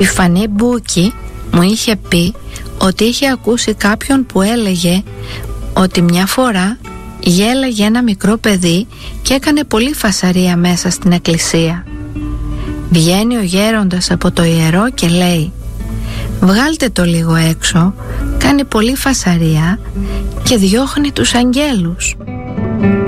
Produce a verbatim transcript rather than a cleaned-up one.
Η Φανή Μπούκη μου είχε πει ότι είχε ακούσει κάποιον που έλεγε ότι μια φορά γέλαγε ένα μικρό παιδί και έκανε πολύ φασαρία μέσα στην εκκλησία. Βγαίνει ο γέροντας από το ιερό και λέει: «Βγάλτε το λίγο έξω, κάνει πολύ φασαρία και διώχνει τους αγγέλους».